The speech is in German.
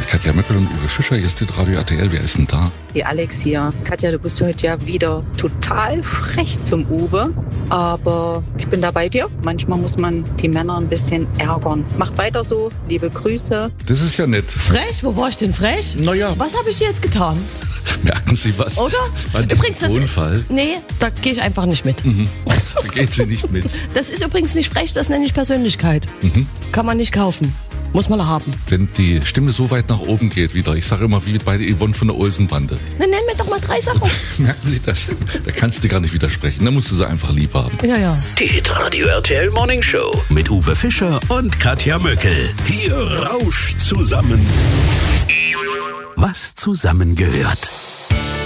Katja Möckel und Uwe Fischer, hier ist Radio RTL. Wer ist denn da? Die Alex hier. Katja, du bist heute ja wieder total frech zum Uwe, aber ich bin da bei dir. Manchmal muss man die Männer ein bisschen ärgern. Macht weiter so, liebe Grüße. Das ist ja nett. Frech? Wo war ich denn frech? Naja. Was habe ich dir jetzt getan? Merken Sie was? Oder? Übrigens, Tonfall. Nee, da gehe ich einfach nicht mit. Da geht sie nicht mit. Das ist übrigens nicht frech, das nenne ich Persönlichkeit. Kann man nicht kaufen. Muss man haben. Wenn die Stimme so weit nach oben geht wieder, ich sage immer wie bei der Yvonne von der Olsenbande. Dann nenn mir doch mal 3 Sachen. Merken Sie das? Da kannst du gar nicht widersprechen, da musst du sie einfach lieb haben. Ja. Die Hitradio RTL Morning Show mit Uwe Fischer und Katja Möckel. Hier rauscht zusammen, was zusammengehört.